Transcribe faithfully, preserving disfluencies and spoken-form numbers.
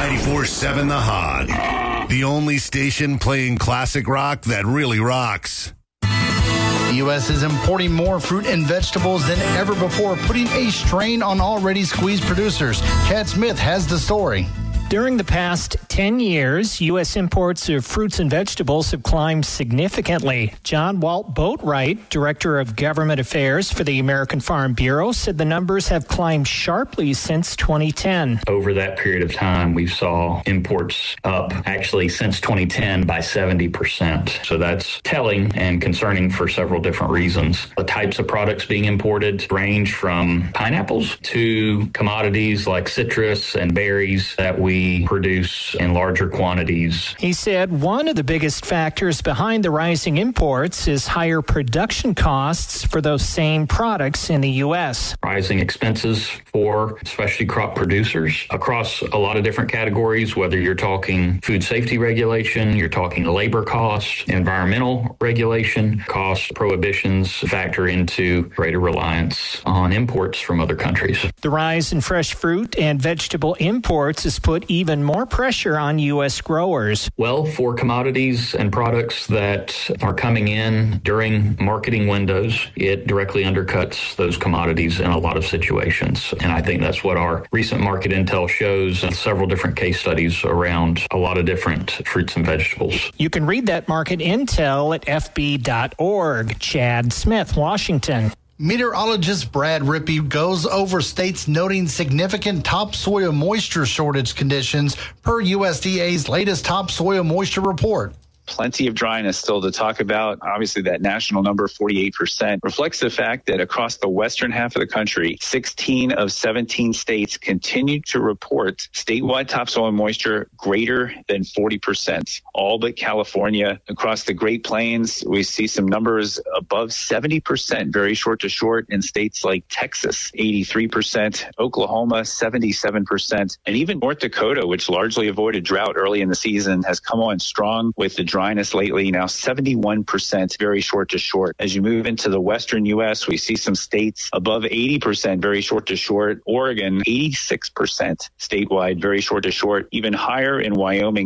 ninety-four seven The Hog, the only station playing classic rock that really rocks. The U S is importing more fruit and vegetables than ever before, putting a strain on already squeezed producers. Chad Smith has the story. During the past ten years, U S imports of fruits and vegetables have climbed significantly. John Walt Boatwright, Director of Government Affairs for the American Farm Bureau, said the numbers have climbed sharply since twenty ten. Over that period of time, we saw imports up actually since twenty ten by seventy percent. So that's telling and concerning for several different reasons. The types of products being imported range from pineapples to commodities like citrus and berries that we produce in larger quantities. He said one of the biggest factors behind the rising imports is higher production costs for those same products in the U S. Rising expenses for specialty crop producers across a lot of different categories, whether you're talking food safety regulation, you're talking labor costs, environmental regulation, cost prohibitions factor into greater reliance on imports from other countries. The rise in fresh fruit and vegetable imports has put even more pressure on U S growers. Well, for commodities and products that are coming in during marketing windows, it directly undercuts those commodities in a lot of situations. And I think that's what our recent market intel shows, and several different case studies around a lot of different fruits and vegetables. You can read that market intel at F B dot org. Chad Smith, Washington. Meteorologist Brad Rippey goes over states noting significant topsoil moisture shortage conditions per U S D A's latest topsoil moisture report. Plenty of dryness still to talk about. Obviously, that national number, forty-eight percent, reflects the fact that across the western half of the country, sixteen of seventeen states continue to report statewide topsoil moisture greater than forty percent. All but California. Across the Great Plains, we see some numbers above seventy percent, very short to short, in states like Texas, eighty-three percent, Oklahoma, seventy-seven percent, and even North Dakota, which largely avoided drought early in the season, has come on strong with the dryness lately, now seventy-one percent very short to short. As you move into the western U S, we see some states above eighty percent very short to short. Oregon, eighty-six percent statewide very short to short. Even higher in Wyoming,